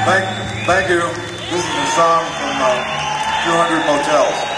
Thank you. This is a song from 200 Motels.